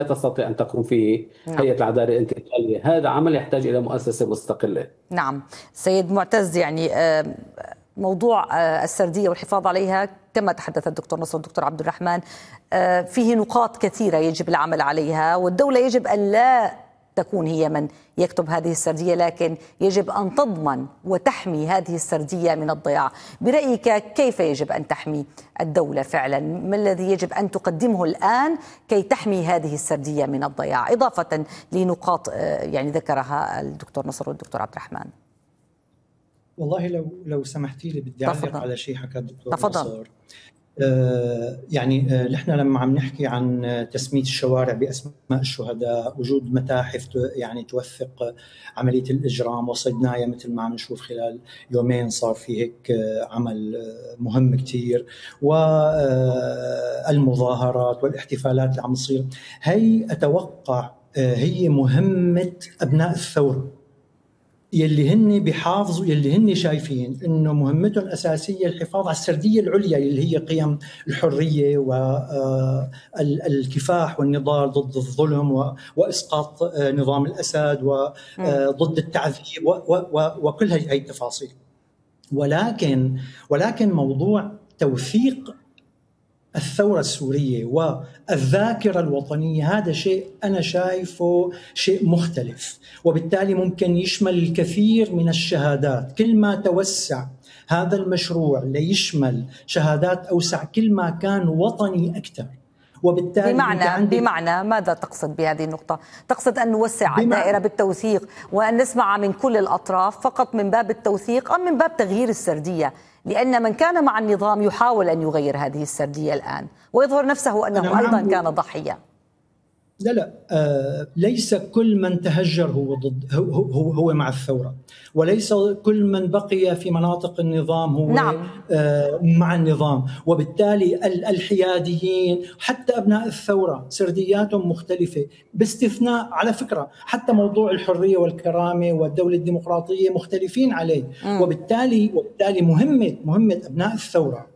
تستطيع أن تقوم فيه نعم. هيئة العدالة الانتقالية. هذا عمل يحتاج إلى مؤسسة مستقلة. نعم سيد معتز، يعني موضوع السردية والحفاظ عليها كما تحدث الدكتور نصر والدكتور عبد الرحمن فيه نقاط كثيرة يجب العمل عليها، والدولة يجب أن لا تكون هي من يكتب هذه السردية، لكن يجب أن تضمن وتحمي هذه السردية من الضياع. برأيك كيف يجب أن تحمي الدولة فعلا؟ ما الذي يجب أن تقدمه الآن كي تحمي هذه السردية من الضياع، إضافة لنقاط يعني ذكرها الدكتور نصر والدكتور عبد الرحمن؟ والله لو سمحتي لي بدي أعلق على شيء حكى الدكتور نصر. يعني نحن لما عم نحكي عن تسمية الشوارع بأسماء الشهداء، وجود متاحف يعني توثق عملية الإجرام وصدناها مثل ما عم نشوف خلال يومين صار في هيك عمل مهم كتير، والمظاهرات والاحتفالات اللي عم تصير، هي أتوقع هي مهمة أبناء الثورة يلي هن بيحافظوا، يلي هن شايفين انه مهمتهم الاساسيه الحفاظ على السرديه العليا اللي هي قيم الحريه والكفاح والنضال ضد الظلم واسقاط نظام الاسد وضد التعذيب وكل هي التفاصيل. ولكن موضوع توثيق الثورة السورية والذاكرة الوطنية هذا شيء أنا شايفه شيء مختلف، وبالتالي ممكن يشمل الكثير من الشهادات. كل ما توسع هذا المشروع ليشمل شهادات أوسع كل ما كان وطني أكثر. وبالتالي بمعنى ماذا تقصد بهذه النقطة؟ تقصد أن نوسع الدائرة بالتوثيق وأن نسمع من كل الأطراف فقط من باب التوثيق أم من باب تغيير السردية؟ لأن من كان مع النظام يحاول أن يغير هذه السردية الآن ويظهر نفسه أنه أيضا كان ضحية. لا ليس كل من تهجر هو ضد هو مع الثورة، وليس كل من بقي في مناطق النظام هو نعم. مع النظام. وبالتالي الحياديين حتى أبناء الثورة سردياتهم مختلفة، باستثناء على فكرة حتى موضوع الحرية والكرامة والدولة الديمقراطية مختلفين عليه. وبالتالي مهمة أبناء الثورة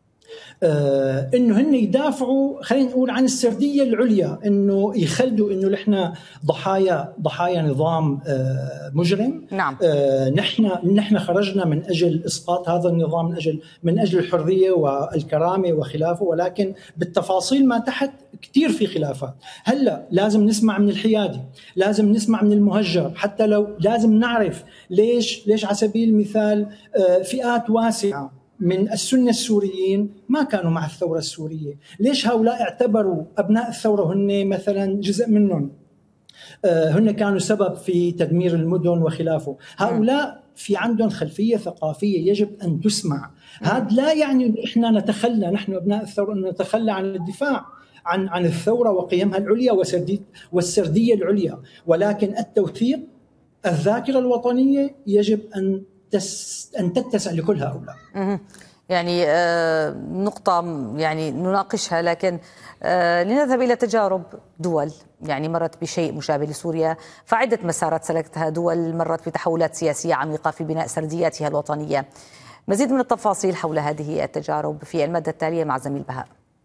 انه هن يدافعوا، خلينا نقول، عن السرديه العليا، انه يخلدوا انه نحن ضحايا نظام مجرم. نعم. نحن خرجنا من اجل اسقاط هذا النظام، من اجل الحريه والكرامه وخلافه، ولكن بالتفاصيل ما تحت كثير في خلافات. هلا لازم نسمع من الحيادي، لازم نسمع من المهجر، حتى لو لازم نعرف ليش على سبيل المثال فئات واسعه من السنة السوريين ما كانوا مع الثورة السورية. ليش هؤلاء اعتبروا أبناء الثورة هن مثلا جزء منهم، هن كانوا سبب في تدمير المدن وخلافه؟ هؤلاء في عندهم خلفية ثقافية يجب أن تسمع. هذا لا يعني أن إحنا نتخلى، نحن أبناء الثورة، أن نتخلى عن الدفاع عن الثورة وقيمها العليا والسردية العليا، ولكن التوثيق، الذاكرة الوطنية يجب أن تتسع لكل هؤلاء. يعني نقطة يعني نناقشها، لكن لنذهب إلى تجارب دول يعني مرت بشيء مشابه لسوريا، فعدة مسارات سلكتها دول مرت بتحولات سياسية عميقة في بناء سردياتها الوطنية. مزيد من التفاصيل حول هذه التجارب في المادة التالية مع زميل بهاء.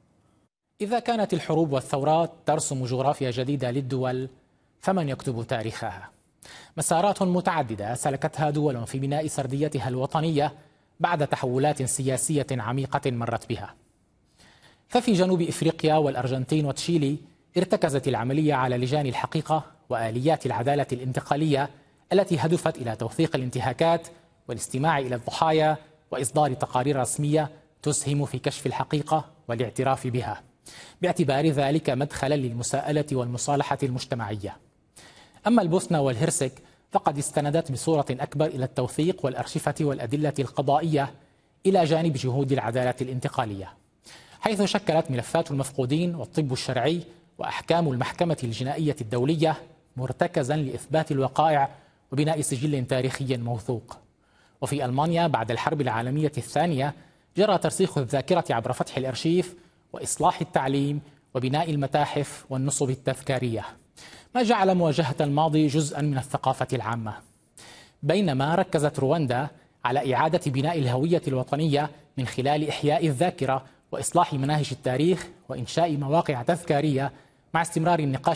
إذا كانت الحروب والثورات ترسم جغرافيا جديدة للدول، فمن يكتب تاريخها؟ مسارات متعددة سلكتها دول في بناء سرديتها الوطنية بعد تحولات سياسية عميقة مرت بها. ففي جنوب إفريقيا والأرجنتين وتشيلي ارتكزت العملية على لجان الحقيقة وآليات العدالة الانتقالية التي هدفت إلى توثيق الانتهاكات والاستماع إلى الضحايا وإصدار تقارير رسمية تسهم في كشف الحقيقة والاعتراف بها، باعتبار ذلك مدخلا للمساءلة والمصالحة المجتمعية. أما البوسنة والهرسك فقد استندت بصورة أكبر إلى التوثيق والأرشفة والأدلة القضائية إلى جانب جهود العدالة الانتقالية، حيث شكلت ملفات المفقودين والطب الشرعي وأحكام المحكمة الجنائية الدولية مرتكزا لإثبات الوقائع وبناء سجل تاريخي موثوق. وفي ألمانيا بعد الحرب العالمية الثانية جرى ترسيخ الذاكرة عبر فتح الأرشيف وإصلاح التعليم وبناء المتاحف والنصب التذكارية، ما جعل مواجهة الماضي جزءا من الثقافة العامة. بينما ركزت رواندا على إعادة بناء الهوية الوطنية من خلال إحياء الذاكرة وإصلاح مناهج التاريخ وإنشاء مواقع تذكارية مع استمرار النقاش